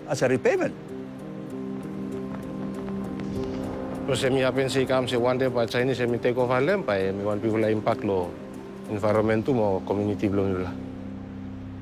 as a repayment. Terus saya pensei kam se one day pa Chinese saya take over lem pa mi wan people impact lo environment mo community belum lah.